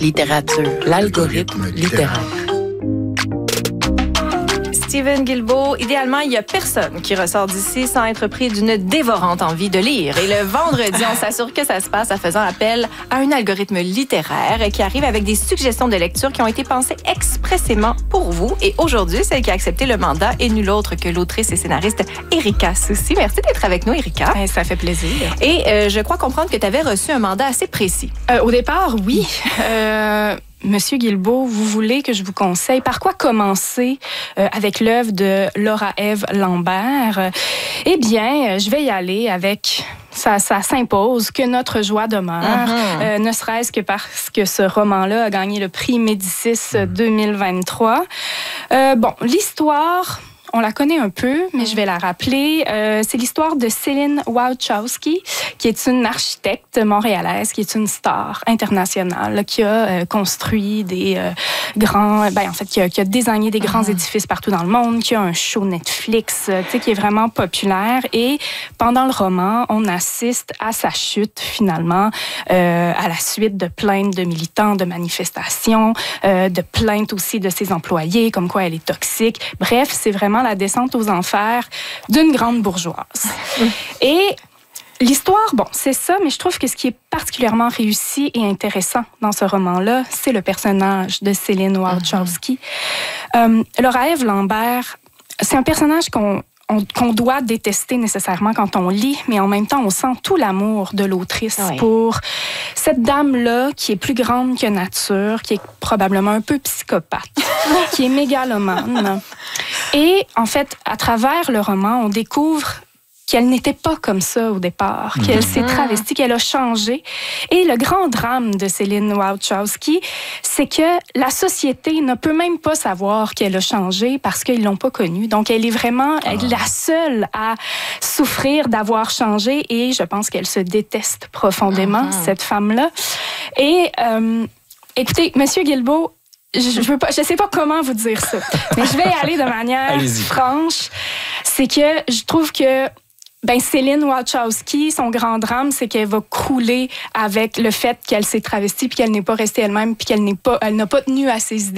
Littérature, l'algorithme littéraire. Steven Guilbeault, idéalement, il n'y a personne qui ressort d'ici sans être pris d'une dévorante envie de lire. Et le vendredi, on s'assure que ça se passe en faisant appel à un algorithme littéraire qui arrive avec des suggestions de lecture qui ont été pensées expressément pour vous. Et aujourd'hui, celle qui a accepté le mandat est nulle autre que l'autrice et scénariste Erika Soucy. Merci d'être avec nous, Erika. Ça fait plaisir. Et je crois comprendre que tu avais reçu un mandat assez précis. Au départ, oui. Monsieur Guilbeault, vous voulez que je vous conseille par quoi commencer avec l'œuvre de Laura-Ève Lambert? Eh bien, je vais y aller avec... Ça s'impose que notre joie demeure, ne serait-ce que parce que ce roman-là a gagné le prix Médicis 2023. L'histoire... On la connaît un peu, mais je vais la rappeler. C'est l'histoire de Céline Wachowski, qui est une architecte montréalaise, qui est une star internationale, qui a construit des grands... qui a désigné des grands édifices partout dans le monde, qui a un show Netflix, qui est vraiment populaire. Et pendant le roman, on assiste à sa chute, finalement, à la suite de plaintes de militants, de manifestations, de plaintes aussi de ses employés, comme quoi elle est toxique. Bref, c'est vraiment la descente aux enfers d'une grande bourgeoise. Et l'histoire, c'est ça, mais je trouve que ce qui est particulièrement réussi et intéressant dans ce roman-là, c'est le personnage de Céline Wachowski. Laura-Ève Lambert, c'est un personnage qu'on doit détester nécessairement quand on lit, mais en même temps, on sent tout l'amour de l'autrice pour cette dame-là qui est plus grande que nature, qui est probablement un peu psychopathe, qui est mégalomane. Et en fait, à travers le roman, on découvre qu'elle n'était pas comme ça au départ, qu'elle s'est travestie, qu'elle a changé. Et le grand drame de Céline Wachowski, c'est que la société ne peut même pas savoir qu'elle a changé parce qu'ils l'ont pas connue. Donc, elle est vraiment la seule à souffrir d'avoir changé et je pense qu'elle se déteste profondément, cette femme-là. Et écoutez, Monsieur Guilbeault, je sais pas comment vous dire ça, mais je vais y aller de manière franche. C'est que je trouve que Céline Wachowski, son grand drame, c'est qu'elle va crouler avec le fait qu'elle s'est travestie puis qu'elle n'est pas restée elle-même puis qu'elle n'a pas tenu à ses idées.